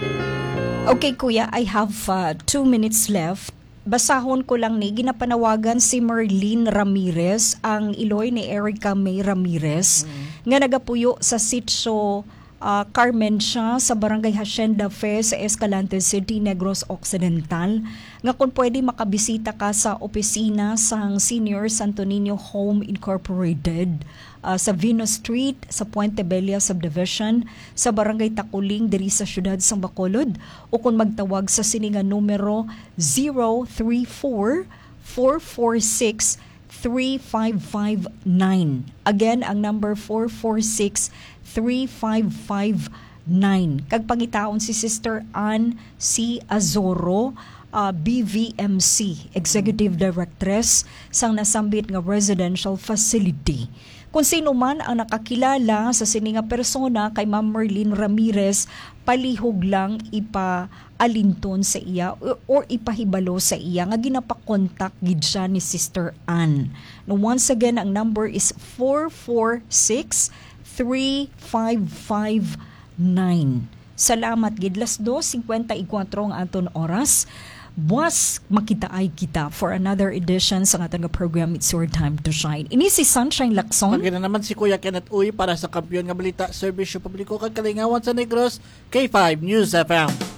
Okay, Kuya, I have 2 minutes left. Basahon ko lang ni, ginapanawagan si Merlene Ramirez, ang iloy ni Erica May Ramirez, nga nagapuyo sa sitio Carmencia sa Barangay Hacienda Fe sa Escalante City, Negros Occidental. Nga kung pwede makabisita ka sa opisina sang Senior Santo Niño Home Incorporated sa Venus Street, sa Puente Bella Subdivision, sa Barangay Takuling, diri sa siyudad sang Bacolod, o kung magtawag sa sininga numero 034-446-3559. Again, ang number 446-3559. Kag pangitaon si Sister Ann C. Azoro, BVMC, Executive Directress sang nasambit nga residential facility. Kung sino man ang nakakilala sa sininga persona kay Ma'am Merlene Ramirez, palihog lang ipaalinton sa iya or ipahibalo sa iya nga ginapakontak gid siya ni Sister Ann. No, once again, ang number is 446-3559. Salamat gid. Las 2:54 ang aton oras. Buwas makitaay kita for another edition sa ating program It's Your Time to Shine. Ini si Sunshine Lacson. Pagkina naman si Kuya Kenneth Uy para sa Kampiyon nga Balita, Serbisyo Publiko kag Kalingawan sa Negros, K5 News FM.